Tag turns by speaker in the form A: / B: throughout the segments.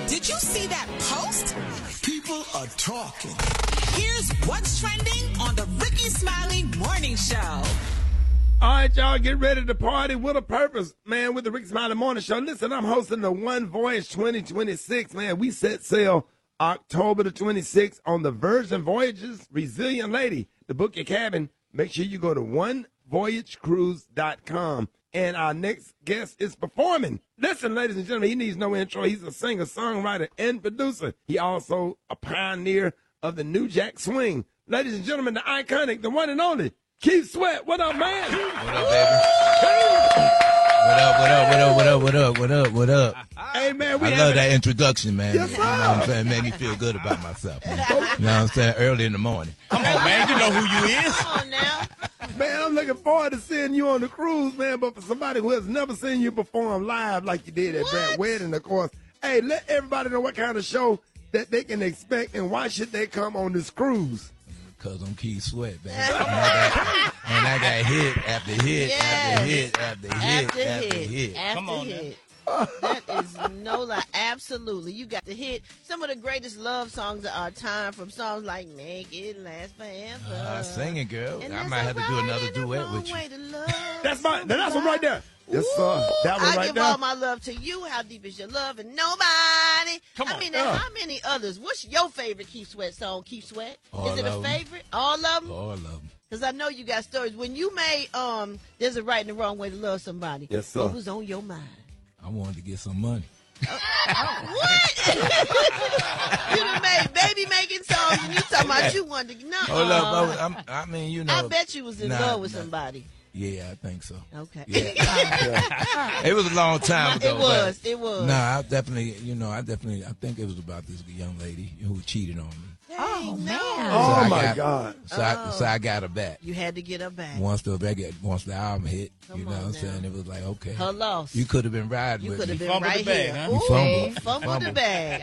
A: Did you see that post?
B: People are talking.
A: Here's what's trending on the Ricky Smiley Morning Show.
C: All right, y'all, get ready to party with a purpose, man, with the Ricky Smiley Morning Show. Listen, I'm hosting the One Voyage 2026, man. We set sail October the 26th on the Virgin Voyages Resilient Lady. To book your cabin, make sure you go to onevoyagecruise.com. And our next guest is performing. Listen, ladies and gentlemen, he needs no intro. He's a singer, songwriter, and producer. He also a pioneer of the New Jack Swing. Ladies and gentlemen, the iconic, the one and only, Keith Sweat. What up, man?
D: What up, baby? What up?
C: Hey, man,
D: I love that introduction, man.
C: Yes, sir.
D: You know what I'm saying? It made me feel good about myself, man. You know what I'm saying? Early in the morning.
E: Come on, man. You know who you is.
F: Come on now.
C: Man, I'm looking forward to seeing you on the cruise, man. But for somebody who has never seen you perform live like you did at Brad Wedding, of course, hey, let everybody know what kind of show that they can expect and why should they come on this cruise.
D: Because I'm Keith Sweat, baby. And I got hit after hit after hit after hit after hit.
F: Come on now. That is no lie. Absolutely. You got to hit some of the greatest love songs of our time, from songs like Make It Last Forever.
D: Sing it, girl.
F: And
D: I might have to do another duet with you.
C: That's one right there. Yes, sir. That one
F: I
C: right
F: give
C: there.
F: all my love to you. How deep is your love? And nobody.
E: Come on.
F: I mean, how many others? What's your favorite Keith Sweat song, Keith Sweat?
D: All
F: Is it a
D: of 'em.
F: favorite? All of them?
D: All of them.
F: Because I know you got stories. When you made There's a Right and a Wrong Way to Love Somebody,
C: Yes, sir.
F: what was on your mind?
D: I wanted to get some money.
F: What? You done made baby making songs and you talking about you wanted to. No.
D: Hold up. I mean, you know.
F: I bet you was in love with somebody.
D: Yeah, I think so.
F: Okay.
D: Yeah. It was a long time ago.
F: It was.
D: No, I definitely, I think it was about this young lady who cheated on me.
F: Oh, man.
C: Oh, my God.
D: So I got her back.
F: You had to get her back.
D: Once the album hit,
F: Come
D: you know what I'm
F: on
D: saying?
F: now.
D: It was like, okay.
F: Her loss.
D: You could have been riding
F: You
D: with
F: could have
D: me.
F: been
E: Fumbled
F: right
E: the bag,
F: here.
E: huh?
D: You
F: Ooh,
D: fumbled.
F: fumbled the bag.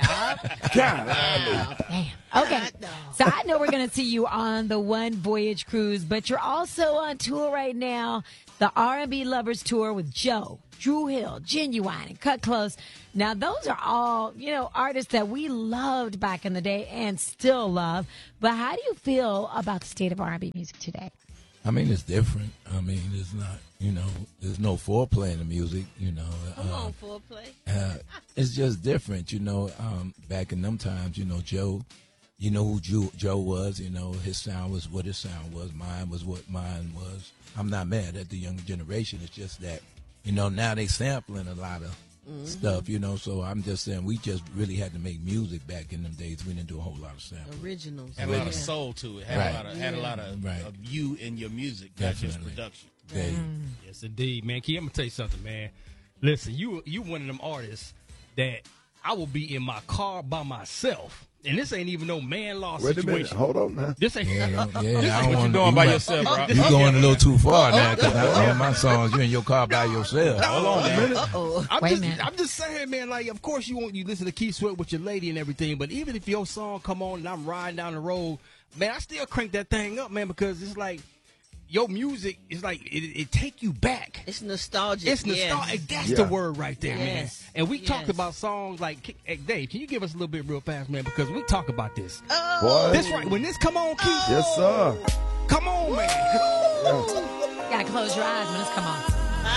C: God.
G: Okay, so I know we're going to see you on the One Voyage cruise, but you're also on tour right now, the R&B Lovers Tour with Joe, Drew Hill, Genuine, and Cut Close. Now, those are all, artists that we loved back in the day and still love. But how do you feel about the state of R&B music today?
D: I mean, it's different. I mean, it's not, there's no foreplay in the music,
F: Come on, foreplay.
D: It's just different, back in them times, Joe, you know who Joe was, his sound was what his sound was, mine was what mine was. I'm not mad at the younger generation. It's just that, now they sampling a lot of stuff, so I'm just saying we just really had to make music back in them days. We didn't do a whole lot of sampling.
F: Originals.
E: Had a lot of soul to it. Had a lot of you in your music, not just production.
H: Yes, indeed, man. Key, I'm gonna tell you something, man. Listen, you one of them artists that I will be in my car by myself, and this ain't even no man law
C: Wait a minute.
H: situation.
C: Hold on now.
H: This ain't.
D: I
E: What
D: don't
E: you
D: want
E: doing by yourself, bro?
D: You going a little too far now, because I know my songs, you're in your car by yourself.
E: Hold on, man.
H: I'm just saying, man. Like, of course you listen to Keith Sweat with your lady and everything, but even if your song come on and I'm riding down the road, man, I still crank that thing up, man, because it's like your music is like it take you back.
F: It's nostalgic.
H: It's nostalgic.
F: Yes.
H: That's the word right there, man.
F: Yes.
H: And we talked about songs like, hey, Dave, can you give us a little bit real fast, man? Because we talk about this.
C: Boy.
H: This right. When this come on, Keith.
C: Yes, sir.
H: Come on, man.
G: You gotta close your eyes when this come on.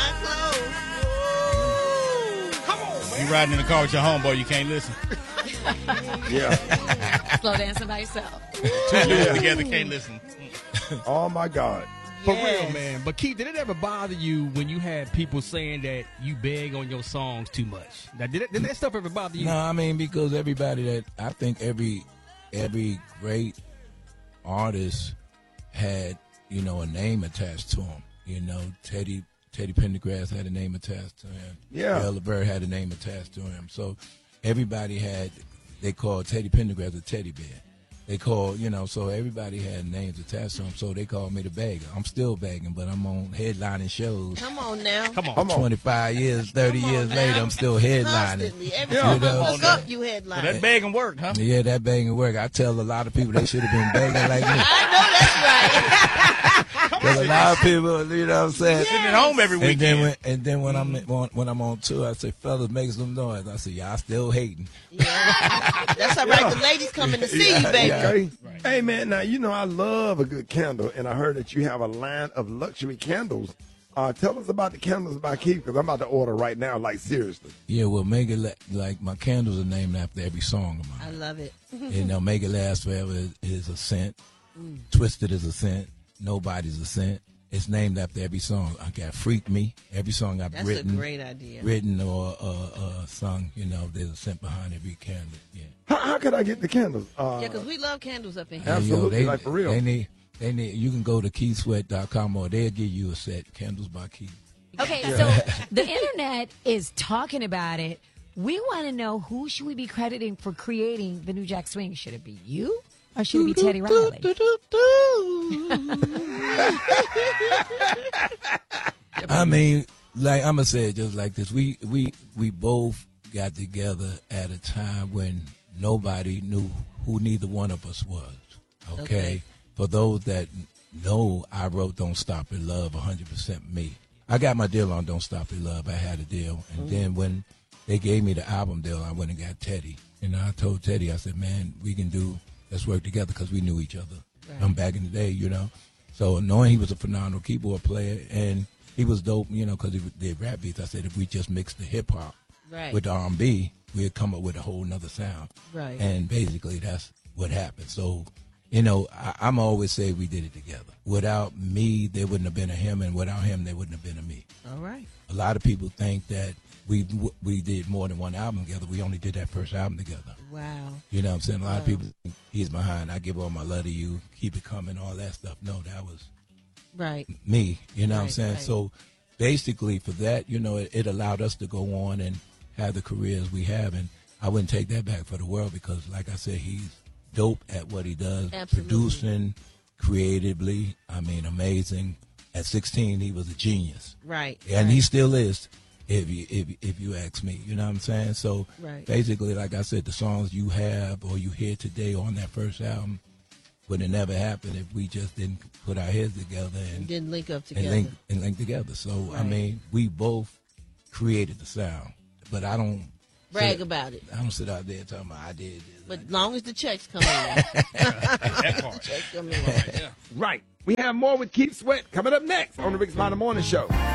H: Come on, man.
E: You riding in the car with your homeboy, you can't listen.
C: Yeah.
G: Slow dancing by yourself.
E: Two dudes together can't listen.
C: Oh, my God.
H: For real, man. But Keith, did it ever bother you when you had people saying that you beg on your songs too much? Now, did that stuff ever bother you?
D: No, I mean, because I think every great artist had, a name attached to him. Teddy Pendergrass had a name attached to him.
C: Yeah.
D: Bill LeBert had a name attached to him. So everybody they called Teddy Pendergrass a teddy bear. They called, so everybody had names attached to them, so they called me the bagger. I'm still bagging, but I'm on headlining shows.
F: Come on now.
H: Come on.
D: 25 years, 30 years later, I'm still headlining.
F: Constantly. Every time I woke up, you headline.
E: So that begging worked, huh?
D: Yeah, that begging work. I tell a lot of people they should have been begging like me.
F: I know that's right.
D: Because a lot of people, you know what I'm saying?
E: Sitting at home every weekend.
D: And then when I'm on tour, I say, fellas, make some noise. I say, y'all still hating.
F: Yeah. That's all right. The ladies coming to see you, baby.
C: Okay. Right. Hey, man, now, you know I love a good candle, and I heard that you have a line of luxury candles. Tell us about the candles by Keith, because I'm about to order right now, like, seriously.
D: Yeah, well, make it like my candles are named after every song of mine.
F: I love it.
D: And Make It Last Forever is a scent. Twisted is a scent. Nobody's a scent. It's named after every song. I got Freak Me. Every song I've
F: That's
D: written.
F: a great idea.
D: Written or sung, you know, there's a scent behind every candle. Yeah.
C: How could I get the candles?
F: Yeah, because we love candles up in here.
C: Absolutely, like for real.
D: They need. You can go to keithsweat.com or they'll give you a set, Candles by Keith.
G: Okay, so the internet is talking about it. We want to know, who should we be crediting for creating the New Jack Swing? Should it be you or should it be Teddy Riley?
D: I mean, like I'm gonna say it just like this. We both got together at a time when nobody knew who neither one of us was. Okay. For those that know, I wrote Don't Stop It Love 100% me. I got my deal on Don't Stop It Love. I had a deal. And then when they gave me the album deal, I went and got Teddy. And I told Teddy, I said, man, let's work together, because we knew each other. I'm back in the day, you know. So knowing he was a phenomenal keyboard player and he was dope, you know, because he did rap beats, I said if we just mixed the hip-hop with the R&B, we'd come up with a whole nother sound.
F: Right.
D: And basically that's what happened. So, you know, I'm always say we did it together. Without me, there wouldn't have been a him, and without him, there wouldn't have been a me.
F: All right.
D: A lot of people think that we did more than one album together. We only did that first album together.
F: Wow.
D: You know what I'm saying? A lot of people think he's behind. I Give All My Love to You, Keep It Coming, all that stuff. No, that was me. You know what I'm saying? Right. So basically for that, you know, it allowed us to go on and have the careers we have. And I wouldn't take that back for the world, because, like I said, he's dope at what he does.
F: Absolutely.
D: Producing, creatively, I mean, amazing. At 16, he was a genius.
F: Right.
D: And he still is, if you ask me. You know what I'm saying? So basically, like I said, the songs you have or you hear today on that first album would have never happened if we just didn't put our heads together and
F: didn't link up together.
D: And link together. So, I mean, we both created the sound. But I don't
F: brag about it.
D: I don't sit out there talking about I did this.
F: But as long as the checks come in.
E: That part.
F: Checks come in.
C: Right. We have more with Keith Sweat coming up next on the Rick Smiley Morning Show.